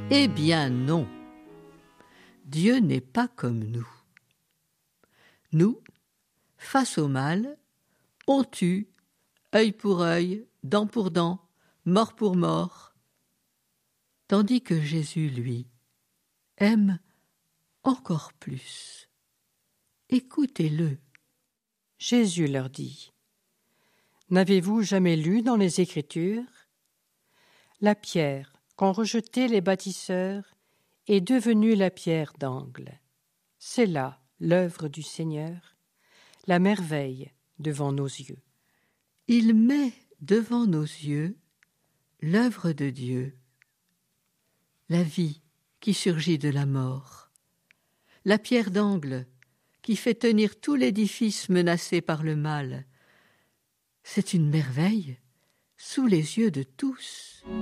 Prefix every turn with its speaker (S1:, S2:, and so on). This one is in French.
S1: Eh bien non, Dieu n'est pas comme nous. Nous, face au mal, on tue, œil pour œil, dent pour dent, mort pour mort, tandis que Jésus, lui, aime encore plus. Écoutez-le.
S2: Jésus leur dit : N'avez-vous jamais lu dans les Écritures ? La pierre qu'ont rejetée les bâtisseurs est devenue la pierre d'angle. C'est là l'œuvre du Seigneur, la merveille devant nos yeux.
S1: Il met devant nos yeux l'œuvre de Dieu, la vie qui surgit de la mort, la pierre d'angle qui fait tenir tout l'édifice menacé par le mal. C'est une merveille sous les yeux de tous.